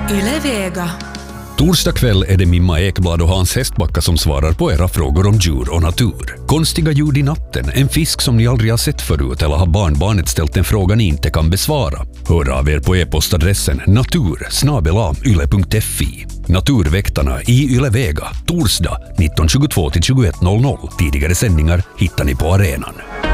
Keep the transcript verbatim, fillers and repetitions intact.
Yle Vega. Torsdag kväll är det Mimma Ekblad och Hans Hästbacka som svarar på era frågor om djur och natur. Konstiga ljud i natten, en fisk som ni aldrig har sett förut eller har barnbarnet ställt en fråga ni inte kan besvara. Hör av er på e-postadressen natur snabel-a yle punkt fi. Naturväktarna i Yle Vega, torsdag nitton tjugotvå till tjugoett noll noll. Tidigare sändningar hittar ni på arenan.